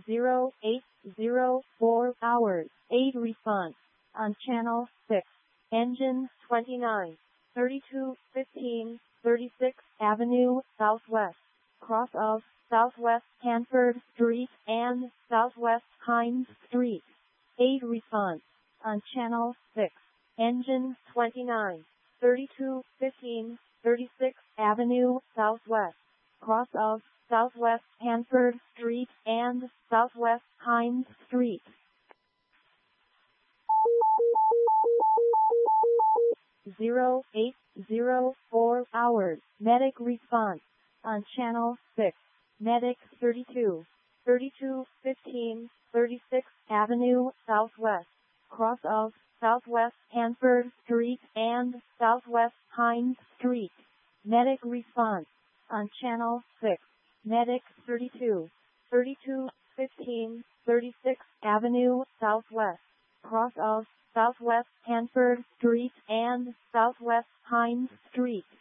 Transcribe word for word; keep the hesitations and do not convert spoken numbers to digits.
zero eight zero four hours. eight response on channel six. Engine twenty-nine, thirty-two fifteen, thirty-sixth Avenue Southwest, cross of Southwest Hanford Street and Southwest Hines Street. eight response on channel six. Engine twenty-nine, thirty-two fifteen, thirty-sixth Avenue Southwest, cross of Southwest Hanford Street and Southwest Hines Street. zero eight zero four hours. Medic response on channel six. Medic thirty-two, thirty-two fifteen, thirty-sixth Avenue Southwest, cross of Southwest Hanford Street and Southwest Hines Street. Medic response on channel six. Medic thirty-two, thirty-two fifteen, thirty-sixth Avenue Southwest, cross of Southwest Hanford Street and Southwest Hines Street.